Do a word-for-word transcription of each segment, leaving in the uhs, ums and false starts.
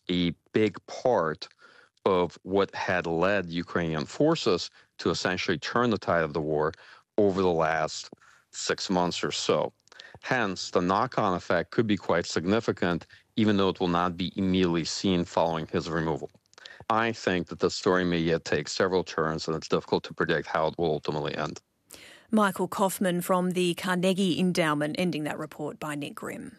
a big part of what had led Ukrainian forces to essentially turn the tide of the war over the last six months or so. Hence, the knock-on effect could be quite significant, even though it will not be immediately seen following his removal. I think that the story may yet take several turns, and it's difficult to predict how it will ultimately end. Michael Kaufman from the Carnegie Endowment, ending that report by Nick Grimm.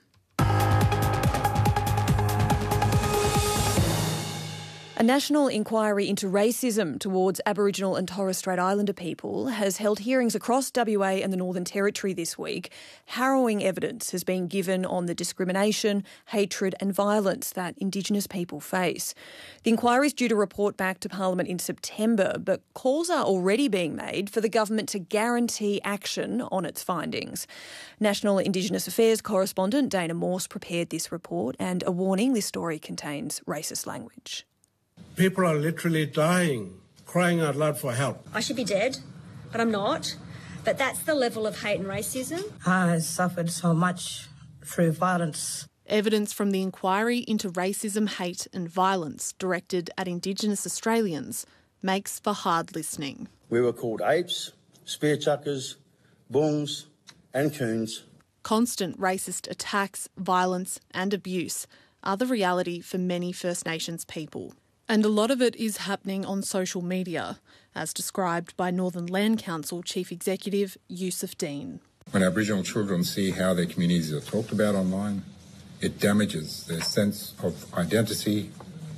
A national inquiry into racism towards Aboriginal and Torres Strait Islander people has held hearings across W A and the Northern Territory this week. Harrowing evidence has been given on the discrimination, hatred and violence that Indigenous people face. The inquiry is due to report back to Parliament in September, but calls are already being made for the government to guarantee action on its findings. National Indigenous Affairs correspondent Dana Morse prepared this report, and a warning: this story contains racist language. People are literally dying, crying out loud for help. I should be dead, but I'm not. But that's the level of hate and racism. I suffered so much through violence. Evidence from the inquiry into racism, hate and violence directed at Indigenous Australians makes for hard listening. We were called apes, spear chuckers, boons and coons. Constant racist attacks, violence and abuse are the reality for many First Nations people. And a lot of it is happening on social media, as described by Northern Land Council Chief Executive Yusuf Dean. When Aboriginal children see how their communities are talked about online, it damages their sense of identity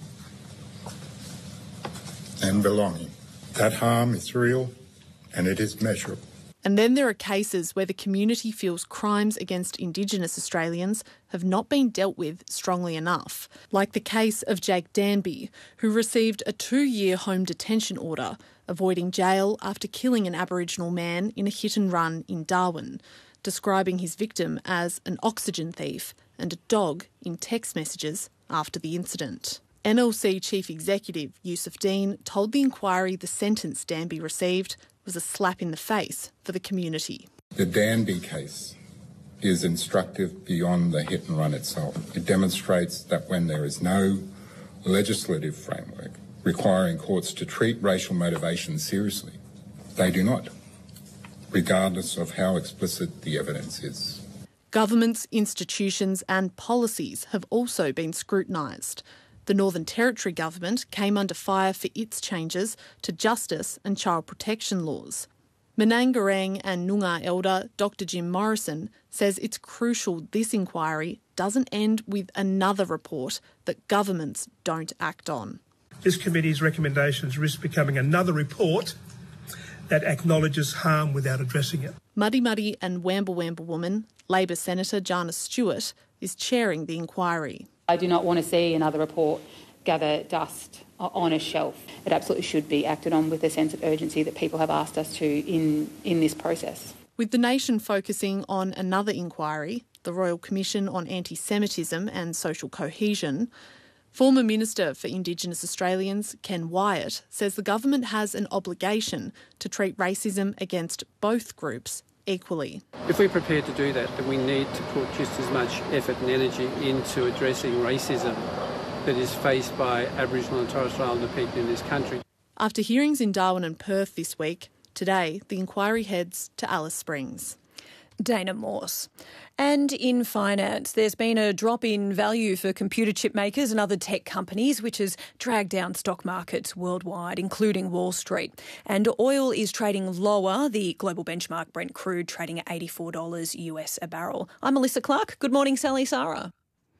and belonging. That harm is real and it is measurable. And then there are cases where the community feels crimes against Indigenous Australians have not been dealt with strongly enough, like the case of Jake Danby, who received a two-year home detention order, avoiding jail after killing an Aboriginal man in a hit-and-run in Darwin, describing his victim as an oxygen thief and a dog in text messages after the incident. N L C Chief Executive Yusuf Dean told the inquiry the sentence Danby received was a slap in the face for the community. The Danby case is instructive beyond the hit and run itself. It demonstrates that when there is no legislative framework requiring courts to treat racial motivation seriously, they do not, regardless of how explicit the evidence is. Governments, institutions and policies have also been scrutinised. The Northern Territory government came under fire for its changes to justice and child protection laws. Menangarang and Noongar elder Doctor Jim Morrison says it's crucial this inquiry doesn't end with another report that governments don't act on. This committee's recommendations risk becoming another report that acknowledges harm without addressing it. Muddy Muddy and Wamba Wamba woman, Labor Senator Jana Stewart, is chairing the inquiry. I do not want to see another report gather dust on a shelf. It absolutely should be acted on with a sense of urgency that people have asked us to in, in this process. With the nation focusing on another inquiry, the Royal Commission on Anti-Semitism and Social Cohesion, former Minister for Indigenous Australians, Ken Wyatt, says the government has an obligation to treat racism against both groups equally. If we're prepared to do that, then we need to put just as much effort and energy into addressing racism that is faced by Aboriginal and Torres Strait Islander people in this country. After hearings in Darwin and Perth this week, today the inquiry heads to Alice Springs. Dana Morse. And in finance, there's been a drop in value for computer chip makers and other tech companies, which has dragged down stock markets worldwide, including Wall Street. And oil is trading lower, the global benchmark Brent crude trading at eighty-four dollars U S a barrel. I'm Melissa Clark. Good morning, Sally Sarah.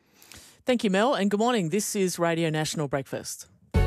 Thank you, Mel, and good morning. This is Radio National Breakfast.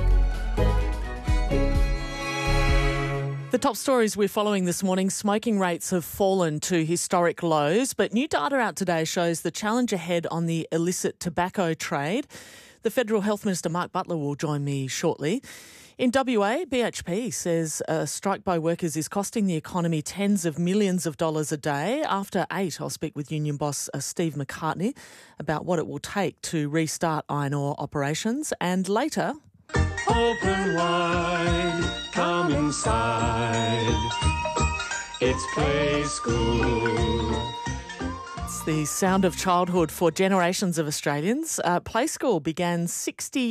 The top stories we're following this morning: smoking rates have fallen to historic lows, but new data out today shows the challenge ahead on the illicit tobacco trade. The Federal Health Minister Mark Butler will join me shortly. In W A, B H P says a strike by workers is costing the economy tens of millions of dollars a day. After eight, I'll speak with union boss uh, Steve McCartney about what it will take to restart iron ore operations. And later... Open wide, come inside. It's Play School. It's the sound of childhood for generations of Australians. Uh, Play School began sixty